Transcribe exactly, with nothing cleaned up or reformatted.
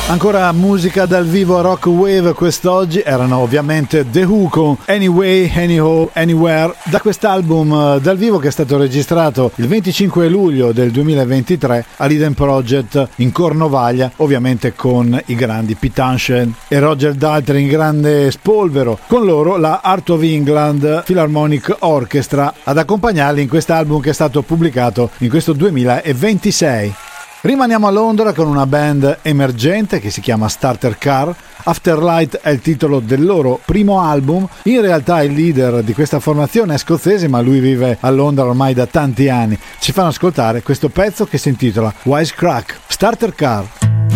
Ancora musica dal vivo a Rock Wave quest'oggi, erano ovviamente The Who con Anyway, Anyhow, Anywhere, da quest'album dal vivo che è stato registrato il venticinque luglio del duemilaventitré all'Eden Project in Cornovaglia, ovviamente con i grandi Pete Townshend e Roger Daltrey in grande spolvero, con loro la Heart of England Philharmonic Orchestra ad accompagnarli in quest'album che è stato pubblicato in questo duemilaventisei. Rimaniamo a Londra con una band emergente che si chiama Starter Car. Afterlight è il titolo del loro primo album. In realtà il leader di questa formazione è scozzese, ma lui vive a Londra ormai da tanti anni. Ci fanno ascoltare questo pezzo che si intitola Wisecrack. Starter Car.